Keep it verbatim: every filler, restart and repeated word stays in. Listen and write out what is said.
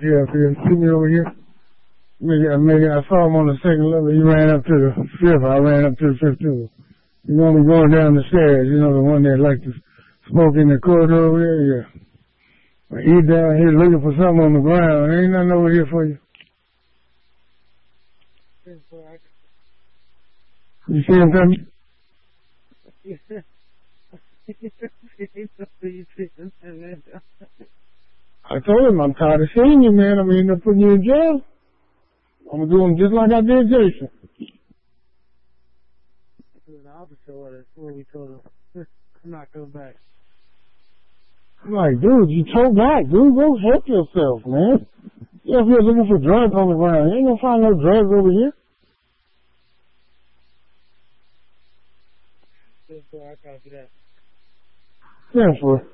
Yeah, if you see me over here, maybe, maybe I saw him on the second level. He ran up to the fifth. I ran up to the fifth too. You know, me going down the stairs. You know, the one that like to smoke in the corridor over there. Yeah. But he down here looking for something on the ground. Ain't nothing over here for you. You see him coming? I told him I'm tired of seeing you, man. I'm going to put you in jail. I'm going to do him just like I did Jason. The opposite order where we told him, I'm not coming back. I'm like, dude, you told back, dude. Go help yourself, man. You if you're looking for drugs on the ground, you ain't going to find no drugs over here. I can't do that. Yeah, for